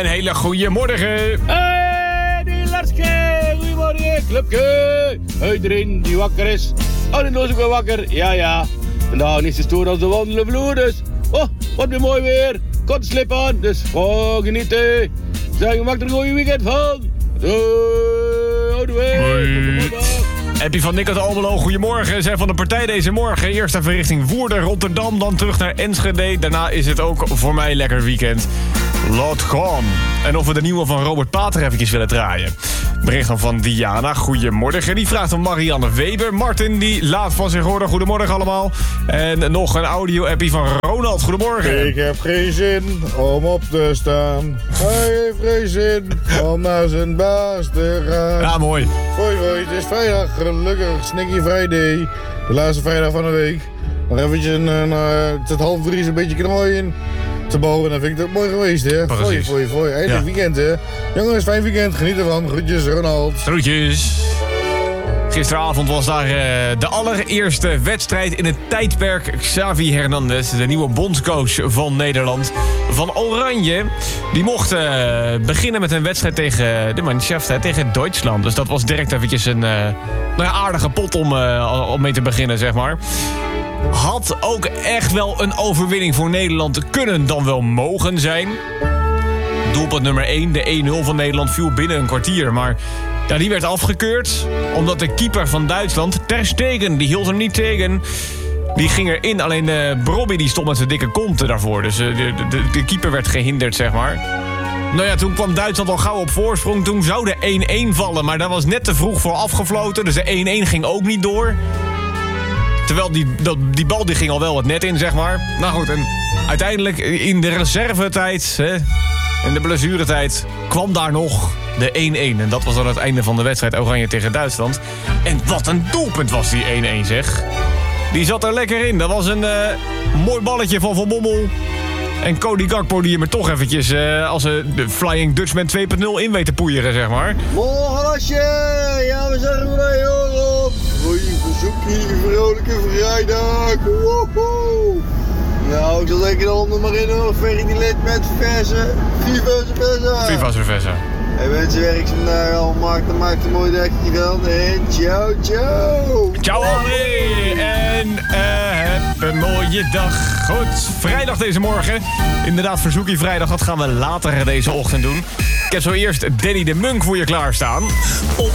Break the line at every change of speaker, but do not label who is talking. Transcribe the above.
Een hele goede morgen.
Hey, die Larske, goedemorgen, clubje. Iedereen die wakker is. Oh, die is ook wel wakker, ja. Vandaag niet zo stoer als de wandelen vloer, dus. Oh, wat weer mooi weer. Kort slip aan, dus genieten. Zeg, maak er een goede weekend van. Oude week.
Appie van Nick uit Almelo, goedemorgen. Zijn van de partij deze morgen. Eerst even richting Woerden, Rotterdam, dan terug naar Enschede. Daarna is het ook voor mij lekker weekend. Laat gaan. En of we de nieuwe van Robert Pater eventjes willen draaien. Bericht dan van Diana, goedemorgen. Die vraagt om Marianne Weber. Martin, die laat van zich horen. Goedemorgen allemaal. En nog een audio-appie van Ronald, goedemorgen.
Ik heb geen zin om op te staan. Hij heeft geen zin om naar zijn baas te gaan.
Ja, mooi.
Hoi, het is vrijdag. Gelukkig, Sneaky Friday. De laatste vrijdag van de week. Nog eventjes het is 2:30 een beetje knooien te bouwen. Dan vind ik het ook mooi geweest, hè. Foei. Eindelijk weekend, hè. Jongens, fijn weekend. Geniet ervan. Groetjes, Ronald.
Groetjes. Gisteravond was daar de allereerste wedstrijd in het tijdperk. Xavi Hernandez, de nieuwe bondscoach van Nederland, van Oranje. Die mocht beginnen met een wedstrijd tegen de Mannschaft, tegen Duitsland. Dus dat was direct eventjes een aardige pot om mee te beginnen, zeg maar. Had ook echt wel een overwinning voor Nederland kunnen dan wel mogen zijn. Doelpunt nummer 1, de 1-0 van Nederland, viel binnen een kwartier. Maar ja, die werd afgekeurd omdat de keeper van Duitsland, Ter Stegen, die hield hem niet tegen. Die ging erin, alleen Brobby die stond met zijn dikke kont daarvoor. Dus de keeper werd gehinderd, zeg maar. Nou ja, toen kwam Duitsland al gauw op voorsprong. Toen zou de 1-1 vallen, maar daar was net te vroeg voor afgefloten. Dus de 1-1 ging ook niet door. Terwijl die bal die ging al wel het net in, zeg maar. Nou goed, en uiteindelijk in de reservetijd, in de blessuretijd, kwam daar nog de 1-1. En dat was dan het einde van de wedstrijd Oranje tegen Duitsland. En wat een doelpunt was die 1-1, zeg. Die zat er lekker in. Dat was een mooi balletje van Van Bommel. En Cody Gakpo die hem er toch eventjes als de Flying Dutchman 2.0 in weet te poeieren, zeg maar.
Morgen, Lasje. Ja, we zijn er weer heel op. Goeie verzoekje, vrolijke vrijdag. Woehoe. Nou, ik zal lekker de handen maar in hoor. Ferry die lid met verse. Viva Cerveza. Hey mensen, werk vandaag al. Maak een mooi dagje van. En ciao.
Ciao André. En heb een mooie dag. Goed, vrijdag deze morgen. Inderdaad, verzoekie vrijdag. Dat gaan we later deze ochtend doen. Ik heb zo eerst Danny de Munk voor je klaarstaan.